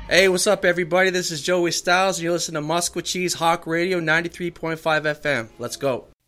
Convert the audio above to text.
Hey, what's up, everybody? This is Joey Styles, and you're listening to Moscow Cheese Hawk Radio 93.5 FM. Let's go.